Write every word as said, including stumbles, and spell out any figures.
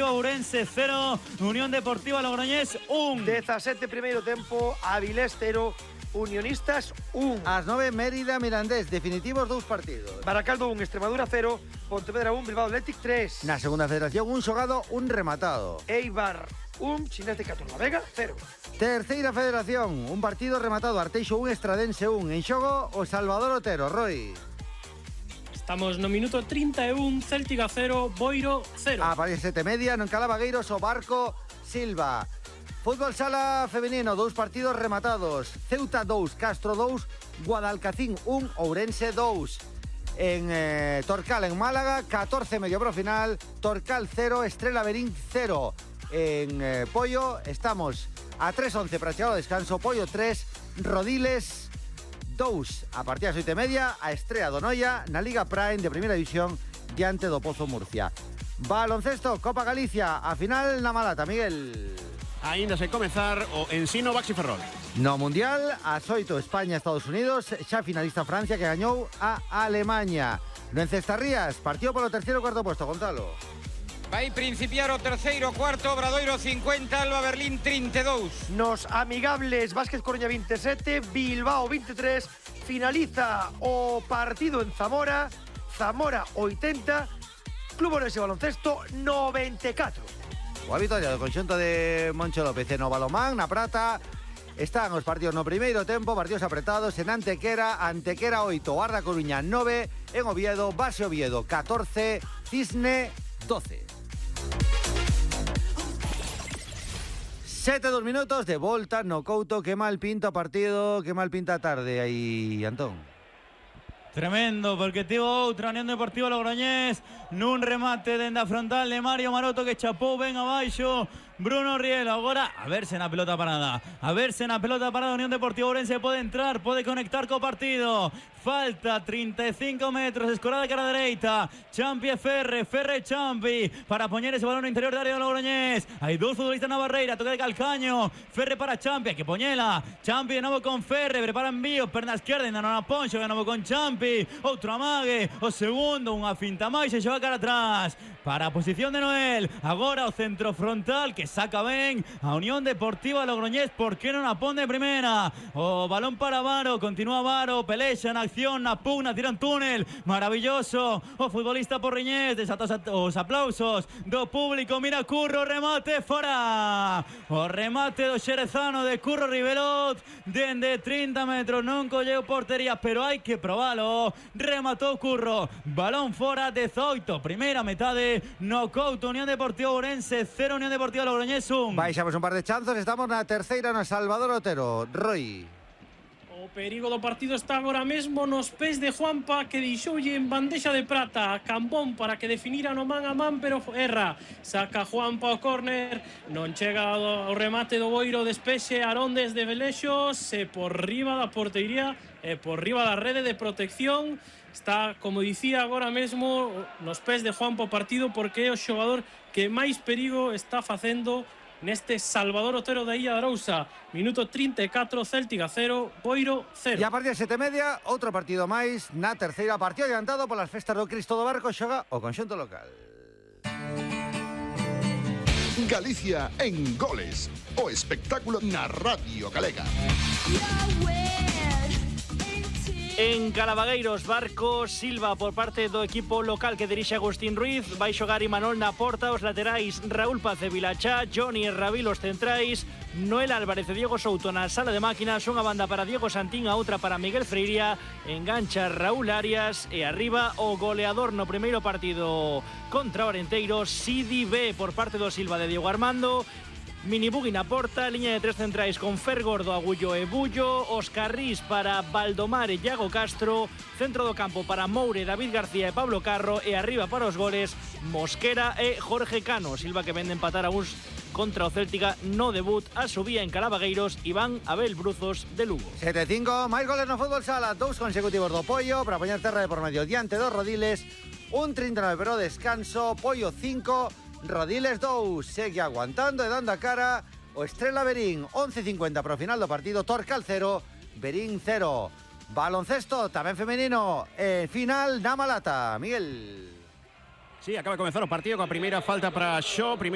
Ourense cero, Unión Deportiva Logroñés un. dezasete primeiro tempo, Avilés cero, Unionistas un. Ás nove, Mérida Mirandés, definitivos dous partidos. Baracaldo un, Extremadura cero, Pontevedra un, Bilbao Athletic tres. Na segunda federación, un xogado, un rematado. Eibar un, Chinete catro, La Vega cero. Terceira federación, un partido rematado, Arteixo un, Estradense un. En xogo, o Salvador Otero, Roy. Estamos no minuto trinta e un, Céltica cero, Boiro cero. A partir de sete e media, non Calabagueiros, o Barco Silva. Fútbol sala femenino, dous partidos rematados. Ceuta dous, Castro dous, Guadalcacín un, Ourense dous. En eh, Torcal, en Málaga, catorce medio pro final, Torcal cero, Estrela Berín cero. En eh, Pollo estamos a tres once para chegar ao descanso, Pollo tres, Rodiles dous. A partir das oito e media, a Estrela do Noia na Liga Prime de Primeira División diante do Pozo Murcia. Baloncesto, Copa Galicia, a final na Malata, Miguel. Ainda se comezar o Ensino Baxi Ferrol. No Mundial, ás oito España, Estados Unidos, xa finalista Francia que gañou a Alemanha. No Encestarrías, partido polo terceiro e cuarto puesto, Gonzalo. Vai principiar o terceiro cuarto, Obradoiro cincuenta, Alba Berlín trinta e dous. Nos amigables, Vázquez Coruña veintisiete, Bilbao veintitrés, finaliza o partido en Zamora, Zamora oitenta, Club Orense Baloncesto noventa e catro. Boa vitoria do conxunto de Moncho López no balomán, na prata. Están os partidos no primeiro tempo, partidos apretados en Antequera, Antequera oito, Arda Coruña nove, en Oviedo, Base Oviedo catorce, Cisne doce. Sete dos minutos de volta no Couto, que mal pinta o partido, que mal pinta a tarde aí, Antón. Tremendo, porque tivo outra Unión Deportiva Logroñés nun remate dende a frontal de Mario Maroto que chapou ben abaixo Bruno Rielo. Agora a verse na pelota parada, a verse na pelota parada. Unión Deportiva Ourense pode entrar, pode conectar co partido. Falta trinta e cinco metros, escorada de cara dereita, Champi e Ferre, Ferre e Champi para poñer ese balón no interior de área do Logroñés. Hai dous futbolistas na barreira, toque de Calcaño, Ferre para Champi, hai que poñela, Champi de novo con Ferre, prepara envío, perna esquerda, ainda non a ponxo, de novo con Champi, outro amague, o segundo, unha finta máis e xoga cara atrás para a posición de Noel. Agora o centro frontal que saca ben a Unión Deportiva Logroñés, por que non a pon de primeira. O balón para Varo, continúa Varo, pelexa na acción, na pugna, tira un túnel, maravilloso o futbolista Porriñés, desata os aplausos do público. Mira Curro, remate fora, o remate do xerezano de Curro Ribelot dende trinta metros, non colleu portería, pero hai que probalo. Rematou Curro, balón fora, dezoito, primeira metade no Couto. Unión Deportiva Ourense cero, Unión Deportiva Logroñés un. Baixamos un par de chanzos, estamos na terceira no Salvador Otero, Roy. O perigo do partido está agora mesmo nos pés de Juanpa, que deixoulle en bandexa de prata a Cambón para que definira no man a man, pero erra. Saca Juanpa o córner, non chega o remate do Boiro, despexe Arondes de Velexos, e por riba da portería e por riba da rede de protección. Está, como dicía agora mesmo, nos pés de Juanpa o partido, porque é o xogador que máis perigo está facendo neste Salvador Otero da Illa de Arousa. Minuto trinta e catro, Céltica cero, Boiro cero. E a partir de sete e media, outro partido máis na terceira, partido adiantado polas festas do Cristo do Barco, xoga o conxunto local. Galicia en goles, o espectáculo na Radio Galega. En Calabagueiros, Barco Silva por parte do equipo local que dirixe Agustín Ruiz. Vai xogar Imanol na porta, os laterais Raúl Paz e Vilachá, Johnny e Rabil os centrais, Noel Álvarez e Diego Souto na sala de máquinas, unha banda para Diego Santín, a outra para Miguel Freiría, engancha Raúl Arias e arriba o goleador no primeiro partido contra Orenteiro, Sidi B por parte do Silva de Diego Armando. Minibugui na porta, liña de tres centrais con Fer Gordo, Agullo e Bullo, os carrís para Valdomar e Iago Castro, centro do campo para Moure, David García e Pablo Carro, e arriba para os goles Mosquera e Jorge Cano. Silva que vende empatar a uns contra o Céltica no debut, a subía en Calabagueiros, Iván Abel Bruzos de Lugo. sete cinco, máis goles no fútbol sala, dous consecutivos do Pollo para poñer terra de por medio diante dos Rodiles, un trinta e nove pero descanso, Pollo cinco, Rodiles dous, segue aguantando e dando a cara o Estrela Berín, once cincuenta para o final do partido, Torcal cero, Berín cero. Baloncesto tamén femenino, eh, final na Malata, Miguel. Sí, acaba de comezar o partido coa primeira falta para Xo, primeira